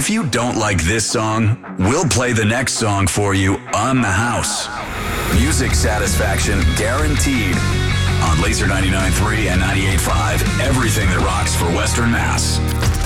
If you don't like this song, we'll play the next song for you on the house. Music satisfaction guaranteed. On Laser 99.3 and 98.5, everything that rocks for Western Mass.